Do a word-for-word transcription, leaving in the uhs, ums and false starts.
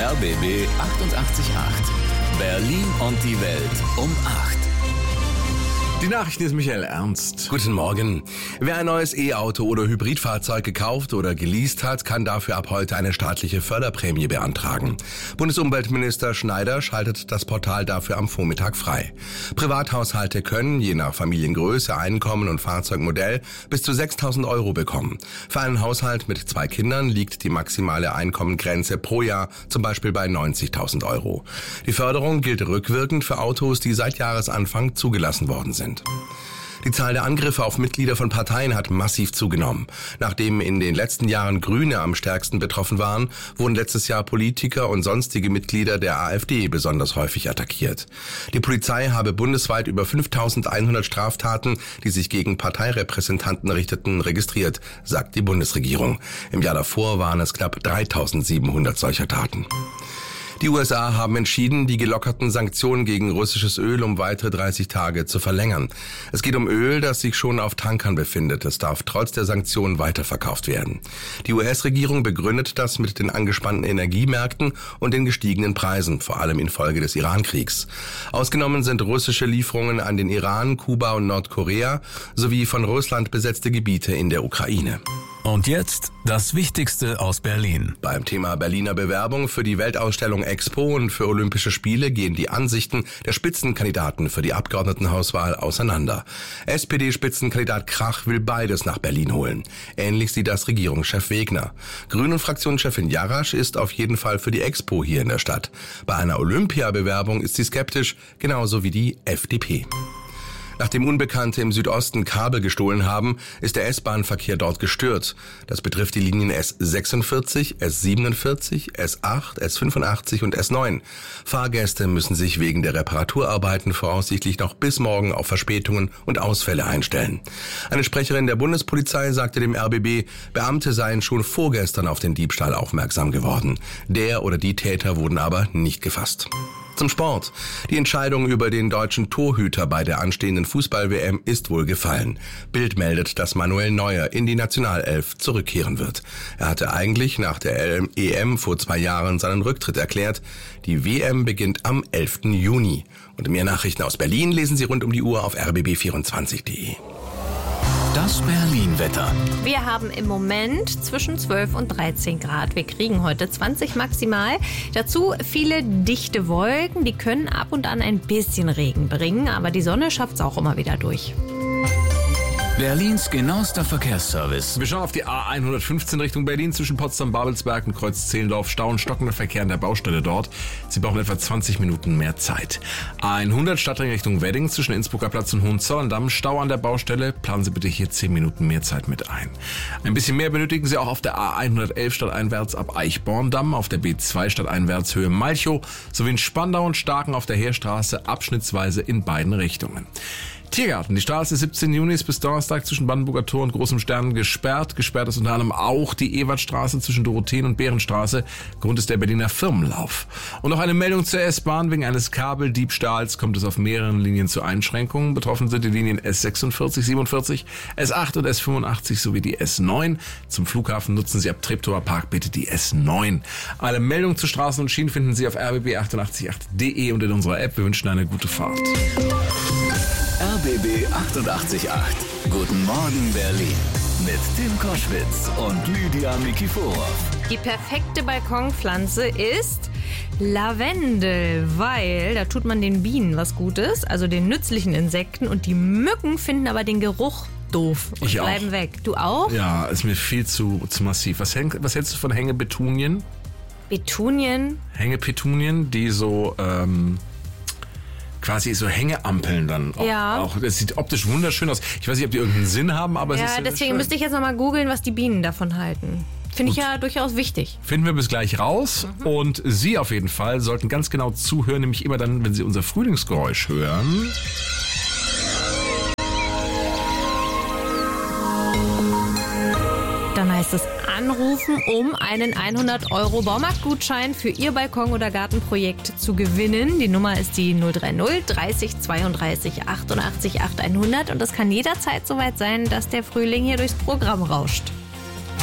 R B B achtundachtzig Komma acht. Berlin und die Welt um acht. Die Nachrichten ist Michael Ernst. Guten Morgen. Wer ein neues E-Auto oder Hybridfahrzeug gekauft oder geleast hat, kann dafür ab heute eine staatliche Förderprämie beantragen. Bundesumweltminister Schneider schaltet das Portal dafür am Vormittag frei. Privathaushalte können, je nach Familiengröße, Einkommen und Fahrzeugmodell, bis zu sechstausend Euro bekommen. Für einen Haushalt mit zwei Kindern liegt die maximale Einkommengrenze pro Jahr zum Beispiel bei neunzigtausend Euro. Die Förderung gilt rückwirkend für Autos, die seit Jahresanfang zugelassen worden sind. Die Zahl der Angriffe auf Mitglieder von Parteien hat massiv zugenommen. Nachdem in den letzten Jahren Grüne am stärksten betroffen waren, wurden letztes Jahr Politiker und sonstige Mitglieder der AfD besonders häufig attackiert. Die Polizei habe bundesweit über fünftausendeinhundert Straftaten, die sich gegen Parteirepräsentanten richteten, registriert, sagt die Bundesregierung. Im Jahr davor waren es knapp dreitausendsiebenhundert solcher Taten. Die U S A haben entschieden, die gelockerten Sanktionen gegen russisches Öl um weitere dreißig Tage zu verlängern. Es geht um Öl, das sich schon auf Tankern befindet. Es darf trotz der Sanktionen weiterverkauft werden. Die U S-Regierung begründet das mit den angespannten Energiemärkten und den gestiegenen Preisen, vor allem infolge des Iran-Kriegs. Ausgenommen sind russische Lieferungen an den Iran, Kuba und Nordkorea sowie von Russland besetzte Gebiete in der Ukraine. Und jetzt das Wichtigste aus Berlin. Beim Thema Berliner Bewerbung für die Weltausstellung Expo und für Olympische Spiele gehen die Ansichten der Spitzenkandidaten für die Abgeordnetenhauswahl auseinander. S P D-Spitzenkandidat Krach will beides nach Berlin holen. Ähnlich sieht das Regierungschef Wegner. Grünen-Fraktionschefin Jarasch ist auf jeden Fall für die Expo hier in der Stadt. Bei einer Olympiabewerbung ist sie skeptisch, genauso wie die F D P. Nachdem Unbekannte im Südosten Kabel gestohlen haben, ist der S-Bahn-Verkehr dort gestört. Das betrifft die Linien S sechsundvierzig, S siebenundvierzig, S acht, S fünfundachtzig und S neun. Fahrgäste müssen sich wegen der Reparaturarbeiten voraussichtlich noch bis morgen auf Verspätungen und Ausfälle einstellen. Eine Sprecherin der Bundespolizei sagte dem R B B, Beamte seien schon vorgestern auf den Diebstahl aufmerksam geworden. Der oder die Täter wurden aber nicht gefasst. Zum Sport. Die Entscheidung über den deutschen Torhüter bei der anstehenden Fußball-W M ist wohl gefallen. Bild meldet, dass Manuel Neuer in die Nationalelf zurückkehren wird. Er hatte eigentlich nach der E M vor zwei Jahren seinen Rücktritt erklärt. Die W M beginnt am elften Juni. Und mehr Nachrichten aus Berlin lesen Sie rund um die Uhr auf r b b vierundzwanzig punkt de. Das Berlin-Wetter. Wir haben im Moment zwischen zwölf und dreizehn Grad. Wir kriegen heute zwanzig maximal. Dazu viele dichte Wolken. Die können ab und an ein bisschen Regen bringen, aber die Sonne schafft es auch immer wieder durch. Berlins genauester Verkehrsservice. Wir schauen auf die A hundertfünfzehn Richtung Berlin zwischen Potsdam, Babelsberg und Kreuz Zehlendorf. Stau und stockender Verkehr an der Baustelle dort. Sie brauchen etwa zwanzig Minuten mehr Zeit. A hundert Stadtring Richtung Wedding zwischen Innsbrucker Platz und Hohenzollern-Damm. Stau an der Baustelle. Planen Sie bitte hier zehn Minuten mehr Zeit mit ein. Ein bisschen mehr benötigen Sie auch auf der A hundertelf stadteinwärts ab Eichborn-Damm, auf der B zwei stadteinwärts Höhe Malchow sowie in Spandau und Starken auf der Heerstraße abschnittsweise in beiden Richtungen. Tiergarten. Die Straße siebzehnten Juni ist bis Donnerstag zwischen Brandenburger Tor und Großem Stern gesperrt. Gesperrt ist unter anderem auch die Ewartstraße zwischen Dorotheen und Bärenstraße. Grund ist der Berliner Firmenlauf. Und noch eine Meldung zur S-Bahn. Wegen eines Kabeldiebstahls kommt es auf mehreren Linien zu Einschränkungen. Betroffen sind die Linien S sechsundvierzig, siebenundvierzig, S acht und S fünfundachtzig sowie die S neun. Zum Flughafen nutzen Sie ab Treptower Park bitte die S neun. Alle Meldungen zu Straßen und Schienen finden Sie auf r b b achtundachtzig Komma acht punkt de und in unserer App. Wir wünschen eine gute Fahrt. R B B achtundachtzig Komma acht. Guten Morgen Berlin. Mit Tim Koschwitz und Lydia Mikiforov. Die perfekte Balkonpflanze ist Lavendel, weil da tut man den Bienen was Gutes, also den nützlichen Insekten, und die Mücken finden aber den Geruch doof und ich bleiben auch. weg. Du auch? Ja, ist mir viel zu, zu massiv. Was, häng, was hältst du von Hängebetunien? Betunien? Hängepetunien, die so ähm, quasi so Hängeampeln dann auch. Ja. auch. Das sieht optisch wunderschön aus. Ich weiß nicht, ob die irgendeinen Sinn haben, aber es Ja, ist sehr deswegen schön. müsste ich jetzt nochmal googeln, was die Bienen davon halten. Finde ich Gut. ja durchaus wichtig. Finden wir bis gleich raus. Mhm. Und Sie auf jeden Fall sollten ganz genau zuhören, nämlich immer dann, wenn Sie unser Frühlingsgeräusch hören. Dann heißt es anrufen, um einen hundert Euro Baumarktgutschein für Ihr Balkon- oder Gartenprojekt zu gewinnen. Die Nummer ist die null drei null dreißig zweiunddreißig achtundachtzig achthundert und es kann jederzeit soweit sein, dass der Frühling hier durchs Programm rauscht.